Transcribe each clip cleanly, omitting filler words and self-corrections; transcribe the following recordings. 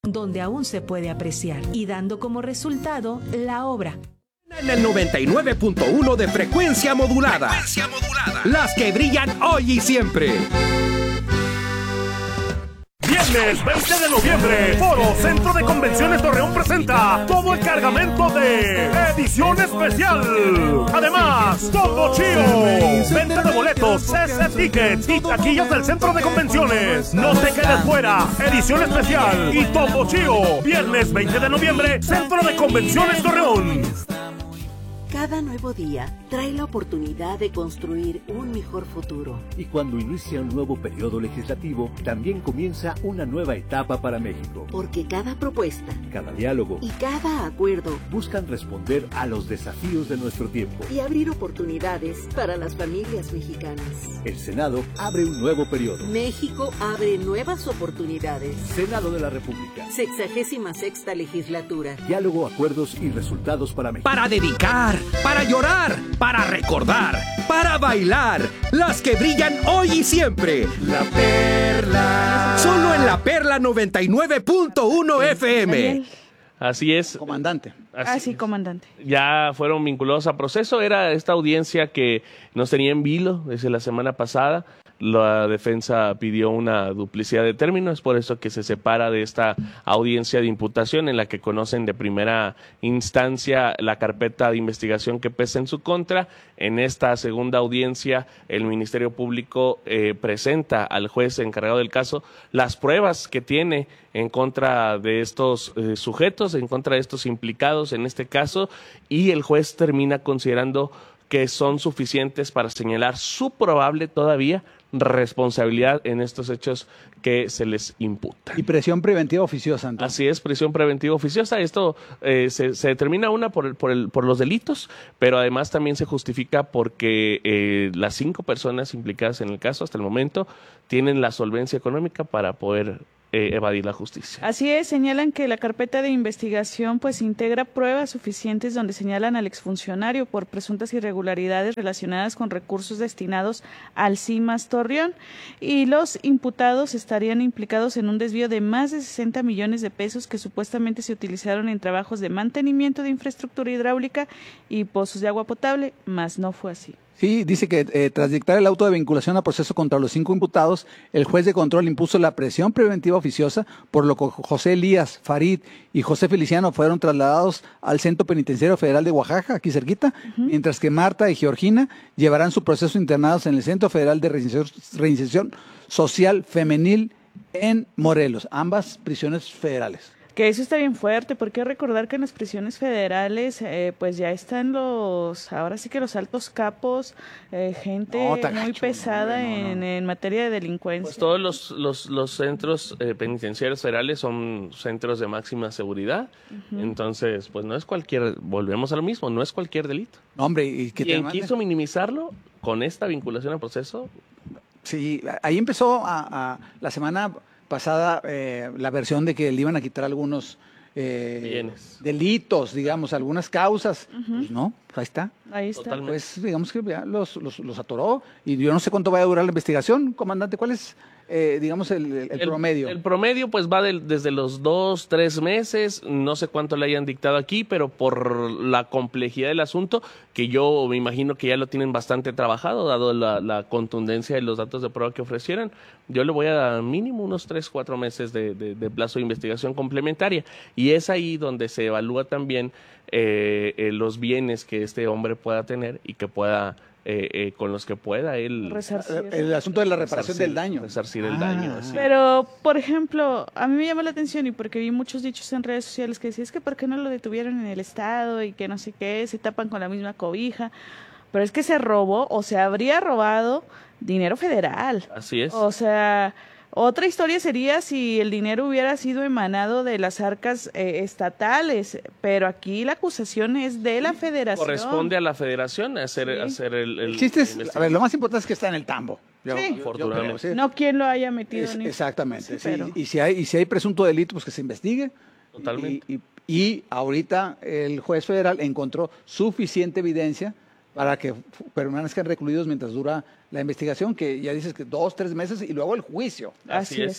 donde aún se puede apreciar y dando como resultado la obra. En el 99.1 de frecuencia modulada. Las que brillan hoy y siempre. Viernes 20 de noviembre, Foro Centro de Convenciones Torreón presenta todo el cargamento de edición especial. Además, Topo Chío, venta de boletos, CC Tickets y taquillas del Centro de Convenciones. No te quedes fuera, edición especial y Topo Chío. Viernes 20 de noviembre, Centro de Convenciones Torreón. Cada nuevo día trae la oportunidad de construir un mejor futuro. Y cuando inicia un nuevo periodo legislativo, también comienza una nueva etapa para México. Porque cada propuesta, cada diálogo y cada acuerdo buscan responder a los desafíos de nuestro tiempo y abrir oportunidades para las familias mexicanas. El Senado abre un nuevo periodo. México abre nuevas oportunidades. Senado de la República. 66ª legislatura. Diálogo, acuerdos y resultados para México. Para dedicar, para llorar, para recordar, para bailar, las que brillan hoy y siempre. La Perla. Solo en La Perla 99.1 FM. Así es. Comandante. Así comandante. Ya fueron vinculados a proceso. Era esta audiencia que nos tenía en vilo desde la semana pasada. La defensa pidió una duplicidad de términos, es por eso que se separa de esta audiencia de imputación en la que conocen de primera instancia la carpeta de investigación que pesa en su contra. En esta segunda audiencia, el Ministerio Público presenta al juez encargado del caso las pruebas que tiene en contra de estos sujetos, en contra de estos implicados en este caso, y el juez termina considerando que son suficientes para señalar su probable todavía responsabilidad en estos hechos que se les imputa. Y presión preventiva oficiosa, entonces. Así es, presión preventiva oficiosa. Esto se determina una por los delitos, pero además también se justifica porque las 5 personas implicadas en el caso hasta el momento tienen la solvencia económica para poder evadir la justicia. Así es, señalan que la carpeta de investigación pues integra pruebas suficientes donde señalan al exfuncionario por presuntas irregularidades relacionadas con recursos destinados al CIMAS Torreón, y los imputados estarían implicados en un desvío de más de 60 millones de pesos que supuestamente se utilizaron en trabajos de mantenimiento de infraestructura hidráulica y pozos de agua potable, mas no fue así. Sí, dice que tras dictar el auto de vinculación a proceso contra los 5 imputados, el juez de control impuso la presión preventiva oficiosa, por lo que José Elías, Farid y José Feliciano fueron trasladados al Centro Penitenciario Federal de Oaxaca, aquí cerquita, mientras que Marta y Georgina llevarán su proceso internados en el Centro Federal de Reinserción Social Femenil en Morelos, ambas prisiones federales. Que eso está bien fuerte, porque recordar que en las prisiones federales pues ya están ahora sí que los altos capos, gente muy pesada en materia de delincuencia. Pues todos los centros penitenciarios federales son centros de máxima seguridad, entonces pues no es volvemos a lo mismo, no es cualquier delito. No, hombre, y quien quiso minimizarlo con esta vinculación al proceso. Sí, ahí empezó la semana pasada la versión de que le iban a quitar algunos delitos, digamos, algunas causas. Pues no, ahí está. Ahí está. Totalmente. Pues digamos que ya los atoró, y yo no sé cuánto va a durar la investigación, comandante. ¿Cuál es, digamos, el promedio? El promedio pues va desde los 2-3 meses, no sé cuánto le hayan dictado aquí, pero por la complejidad del asunto, que yo me imagino que ya lo tienen bastante trabajado, dado la contundencia de los datos de prueba que ofrecieron, yo le voy a dar mínimo unos 3-4 meses de plazo de investigación complementaria, y es ahí donde se evalúa también los bienes que este hombre pueda tener y que pueda con los que pueda él el asunto de la reparación del daño, resarcir el daño. Así. Pero, por ejemplo, a mí me llama la atención, y porque vi muchos dichos en redes sociales que decían, es que ¿por qué no lo detuvieron en el estado? Y que no sé qué, se tapan con la misma cobija. Pero es que se robó, o se habría robado dinero federal. Así es. O sea, otra historia sería si el dinero hubiera sido emanado de las arcas estatales, pero aquí la acusación es de la federación. Corresponde a la federación hacer el chiste es, a ver, lo más importante es que está en el tambo. Afortunadamente. No quien lo haya metido. Exactamente. Sí, pero... y si hay presunto delito, pues que se investigue. Totalmente. Y ahorita el juez federal encontró suficiente evidencia para que permanezcan recluidos mientras dura la investigación, que ya dices que 2-3 meses y luego el juicio. Así es. ¿Sí?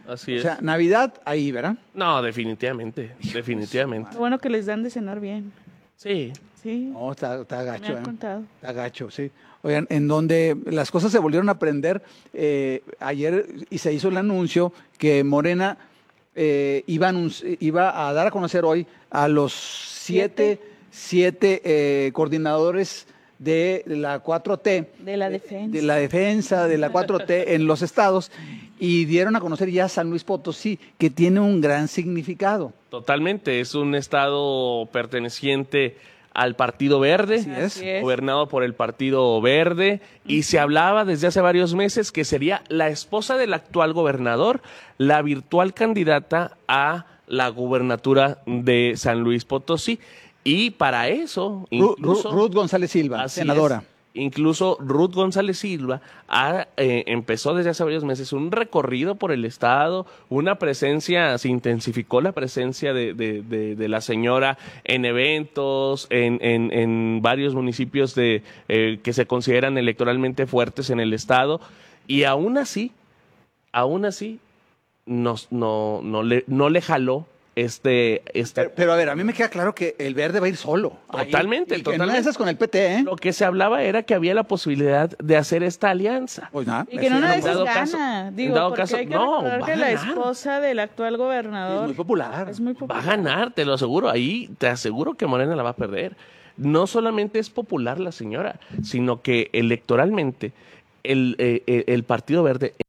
Así O es. sea, Navidad ahí, ¿verdad? No, definitivamente, definitivamente. Qué bueno que les dan de cenar bien. Sí. Sí, No, está me gacho, han contado. Está gacho, sí. Oigan, en donde las cosas se volvieron a prender, ayer y se hizo el anuncio que Morena iba a dar a conocer hoy a los siete coordinadores de la 4T. De la defensa. De la defensa de la 4T en los estados, y dieron a conocer ya San Luis Potosí, que tiene un gran significado. Totalmente, es un estado perteneciente al Partido Verde, Así es. gobernado por el Partido Verde, y se hablaba desde hace varios meses que sería la esposa del actual gobernador, la virtual candidata a la gubernatura de San Luis Potosí. Y para eso, incluso, Ruth González Silva, así senadora. es. Incluso Ruth González Silva empezó desde hace varios meses un recorrido por el estado, se intensificó la presencia de la señora en eventos, en varios municipios que se consideran electoralmente fuertes en el estado, y aún así, no le jaló Pero a ver, a mí me queda claro que el Verde va a ir solo. Totalmente, Ahí, y que totalmente. en una de esas con el PT, ¿eh? Lo que se hablaba era que había la posibilidad de hacer esta alianza. Pues nada, Y que en una de En dado esas caso- gana. en Digo, dado porque caso, hay que no, recordar va que a la ganar. esposa del actual es gobernador muy popular. es muy Va popular. a ganar, te lo aseguro. Ahí te aseguro que Morena la va a perder. No solamente es popular la señora, sino que electoralmente el Partido Verde